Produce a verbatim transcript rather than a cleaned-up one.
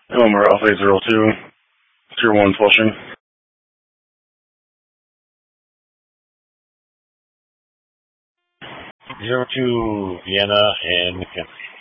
Elmer Alpha eight zero two, zero one Flushing. Zero two Vienna and McKinney.